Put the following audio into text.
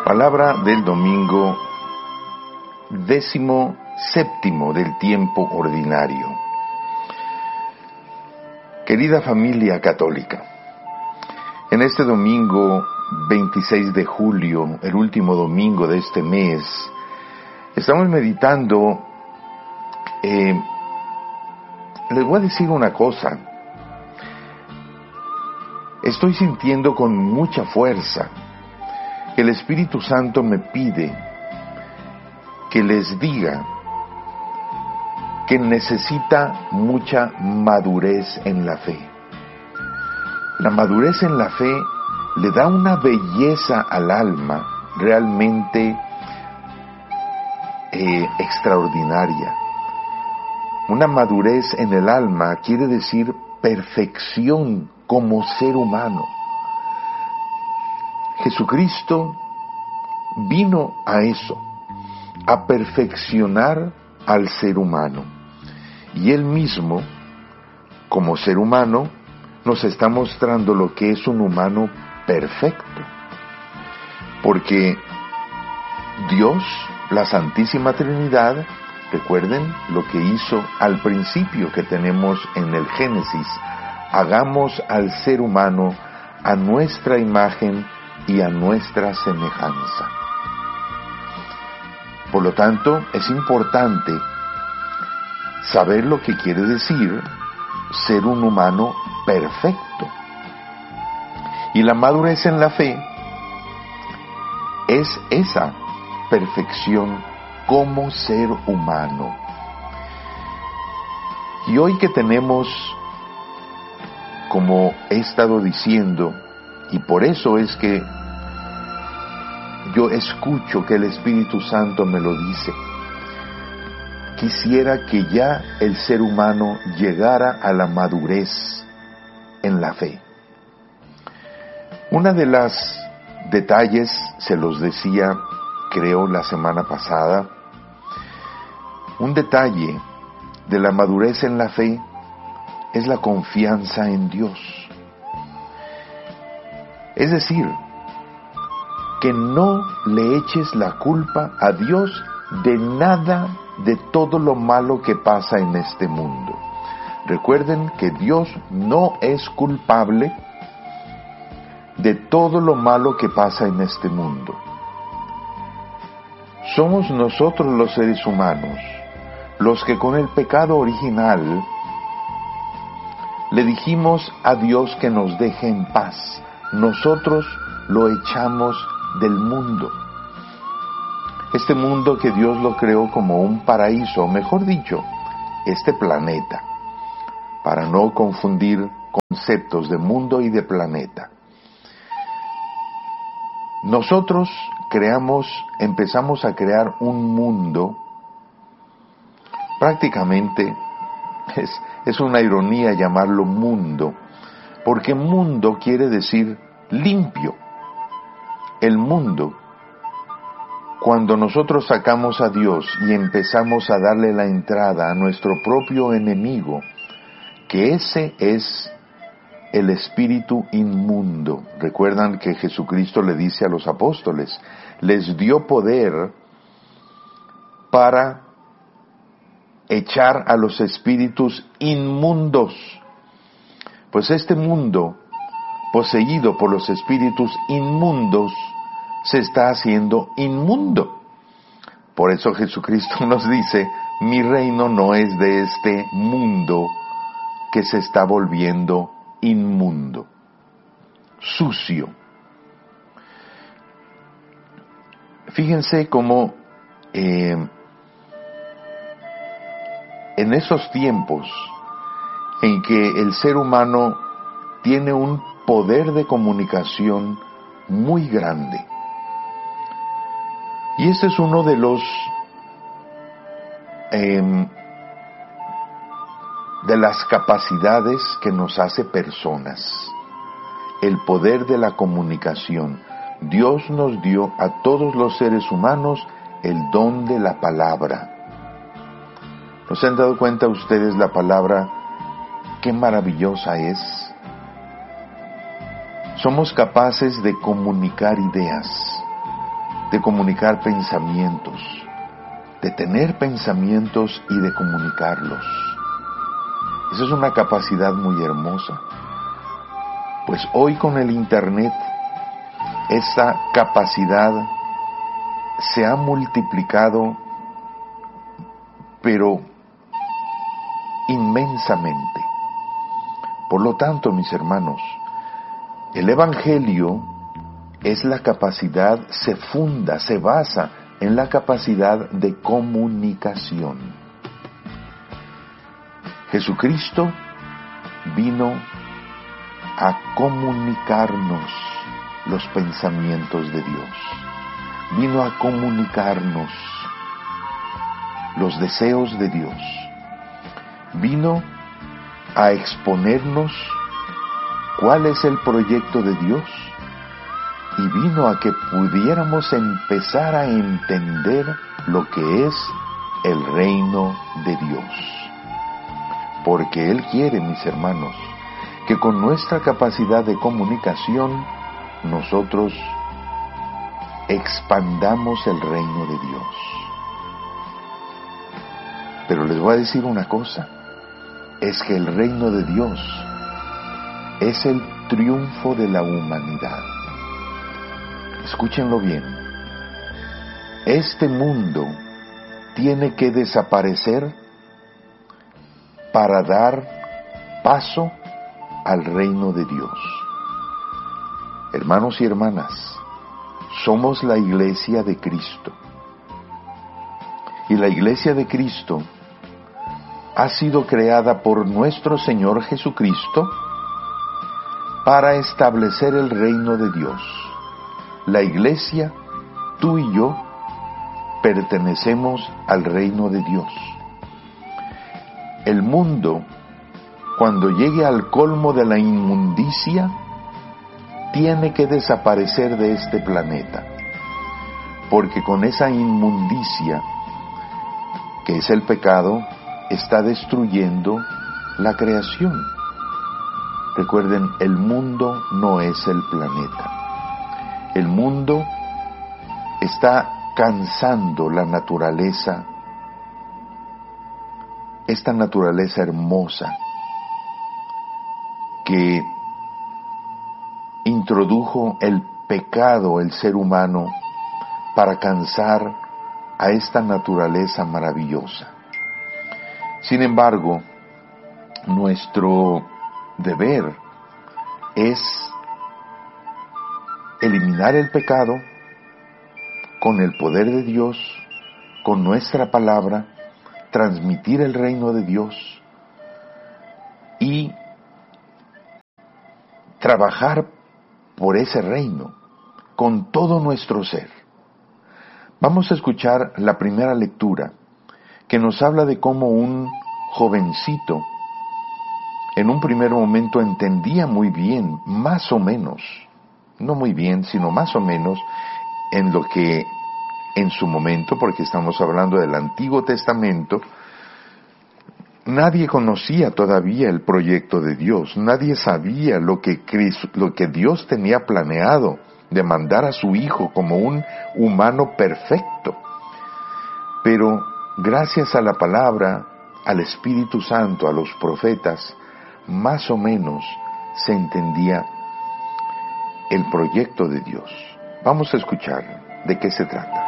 Palabra del domingo 17º del tiempo ordinario. Querida familia católica, en este domingo 26 de julio, el último domingo de este mes, estamos meditando. Les voy a decir una cosa. Estoy sintiendo con mucha fuerza que el Espíritu Santo me pide que les diga que necesita mucha madurez en la fe. La madurez en la fe le da una belleza al alma realmente extraordinaria. Una madurez en el alma quiere decir perfección como ser humano. Jesucristo vino a eso, a perfeccionar al ser humano. Y Él mismo, como ser humano, nos está mostrando lo que es un humano perfecto. Porque Dios, la Santísima Trinidad, recuerden lo que hizo al principio que tenemos en el Génesis: hagamos al ser humano a nuestra imagen y a nuestra semejanza. Por lo tanto, es importante saber lo que quiere decir ser un humano perfecto. Y la madurez en la fe es esa perfección como ser humano. Y hoy que tenemos, como he estado diciendo, y por eso es que yo escucho que el Espíritu Santo me lo dice, quisiera que ya el ser humano llegara a la madurez en la fe. Una de las detalles, se los decía, creo, la semana pasada, un detalle de la madurez en la fe es la confianza en Dios. Es decir, que no le eches la culpa a Dios de nada de todo lo malo que pasa en este mundo. Recuerden que Dios no es culpable de todo lo malo que pasa en este mundo. Somos nosotros los seres humanos los que con el pecado original le dijimos a Dios que nos deje en paz. Nosotros lo echamos del mundo. Este mundo que Dios lo creó como un paraíso, mejor dicho, este planeta, para no confundir conceptos de mundo y de planeta. Nosotros empezamos a crear un mundo, prácticamente es una ironía llamarlo mundo, porque mundo quiere decir limpio. El mundo, cuando nosotros sacamos a Dios y empezamos a darle la entrada a nuestro propio enemigo, que ese es el espíritu inmundo. Recuerdan que Jesucristo le dice a los apóstoles, les dio poder para echar a los espíritus inmundos. Pues este mundo, poseído por los espíritus inmundos, se está haciendo inmundo. Por eso Jesucristo nos dice, mi reino no es de este mundo que se está volviendo inmundo, sucio. Fíjense cómo en esos tiempos en que el ser humano tiene un poder de comunicación muy grande, y este es uno de los de las capacidades que nos hace personas, el poder de la comunicación. Dios nos dio a todos los seres humanos el don de la palabra. ¿No se han dado cuenta ustedes la palabra qué maravillosa es? Somos capaces de comunicar ideas. de comunicar pensamientos, de tener pensamientos y de comunicarlos. Esa es una capacidad muy hermosa. Pues hoy con el Internet, esa capacidad se ha multiplicado, pero inmensamente. Por lo tanto, mis hermanos, el Evangelio es la capacidad, se basa en la capacidad de comunicación. Jesucristo vino a comunicarnos los pensamientos de Dios. Vino a comunicarnos los deseos de Dios. Vino a exponernos cuál es el proyecto de Dios y vino a que pudiéramos empezar a entender lo que es el reino de Dios. Porque Él quiere, mis hermanos, que con nuestra capacidad de comunicación nosotros expandamos el reino de Dios. Pero les voy a decir una cosa, es que el reino de Dios es el triunfo de la humanidad. Escúchenlo bien. Este mundo tiene que desaparecer para dar paso al reino de Dios. Hermanos y hermanas, somos la iglesia de Cristo. Y la iglesia de Cristo ha sido creada por nuestro Señor Jesucristo para establecer el reino de Dios. La iglesia, tú y yo, pertenecemos al reino de Dios. El mundo, cuando llegue al colmo de la inmundicia, tiene que desaparecer de este planeta, porque con esa inmundicia, que es el pecado, está destruyendo la creación. Recuerden, el mundo no es el planeta. El mundo está cansando la naturaleza, esta naturaleza hermosa que introdujo el pecado, el ser humano, para cansar a esta naturaleza maravillosa. Sin embargo, nuestro deber es eliminar el pecado con el poder de Dios, con nuestra palabra, transmitir el reino de Dios y trabajar por ese reino con todo nuestro ser. Vamos a escuchar la primera lectura que nos habla de cómo un jovencito en un primer momento entendía muy bien, más o menos, no muy bien, sino más o menos, en lo que en su momento, porque estamos hablando del Antiguo Testamento, nadie conocía todavía el proyecto de Dios, nadie sabía lo que Dios tenía planeado de mandar a su Hijo como un humano perfecto. Pero gracias a la palabra, al Espíritu Santo, a los profetas, más o menos se entendía el proyecto de Dios. Vamos a escuchar de qué se trata.